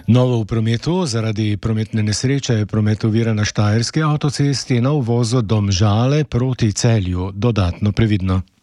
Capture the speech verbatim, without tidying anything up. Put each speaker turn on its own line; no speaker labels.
Novo v prometu, zaradi prometne nesreče je promet oviran na Štajerski avtocesti na uvozu Domžale proti Celju, dodatno previdno.